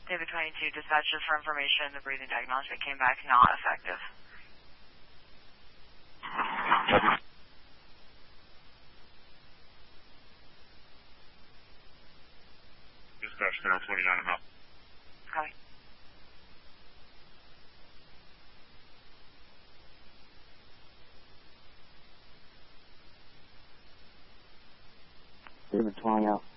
David 22, dispatch just for information. The breathing diagnostic came back not effective. Dispatch Channel 29 and up. Copy. David 20 out.